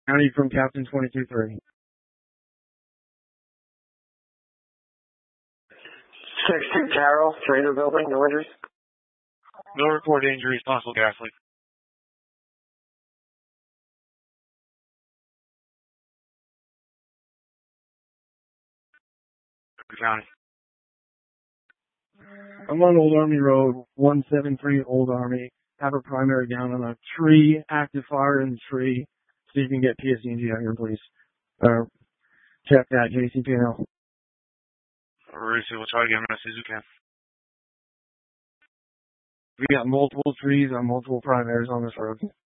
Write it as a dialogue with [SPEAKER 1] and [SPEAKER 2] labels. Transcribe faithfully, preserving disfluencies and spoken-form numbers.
[SPEAKER 1] County from Captain twenty-two three.
[SPEAKER 2] six two Carroll, Trader Building, no injuries.
[SPEAKER 3] No reported injuries, possible gas leak. County.
[SPEAKER 1] I'm on Old Army Road, one seven three Old Army. Have a primary down on a tree, active fire in the tree. So you can get P S E and G out here, please. Uh, check that, J C P L.
[SPEAKER 3] Rusi, we'll try to get him as soon as we can.
[SPEAKER 1] We got multiple trees on multiple primaries on this road.